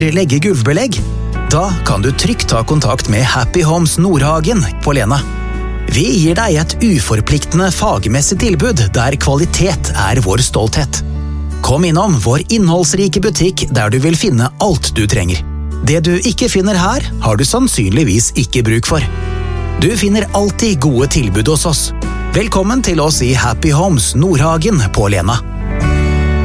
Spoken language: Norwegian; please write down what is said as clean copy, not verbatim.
eller legge gulvbelegg? Da kan du trygt ta kontakt med Happy Homes Nordhagen på Lena. Vi gir deg et uforpliktende fagmessig tilbud der kvalitet er vår stolthet. Kom innom vår innholdsrike butikk der du vil finne alt du trenger. Det du ikke finner her, har du sannsynligvis ikke bruk for. Du finner alltid gode tilbud hos oss. Velkommen til oss i Happy Homes Nordhagen på Lena.